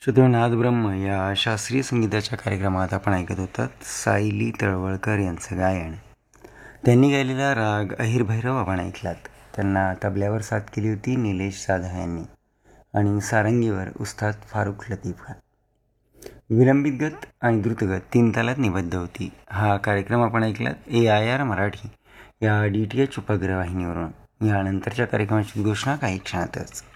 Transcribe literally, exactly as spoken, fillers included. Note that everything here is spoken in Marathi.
श्रोते नाद ब्रह्म या शास्त्रीय संगीताच्या कार्यक्रमात आपण ऐकत होतात सायली तळवळकर यांचं गायन. त्यांनी गायलेला राग अहिर भैरव आपण ऐकलात. त्यांना तबल्यावर साथ केली होती निलेश साधा यांनी आणि सारंगीवर उस्ताद फारुख लतीफ खान. विलंबित गत आणि द्रुतगत तीन तालात निबद्ध होती. हा कार्यक्रम आपण ऐकलात ए आय आर मराठी या डी टी एच उपग्रह वाहिनीवरून. यानंतरच्या कार्यक्रमाची घोषणा काही क्षणातच.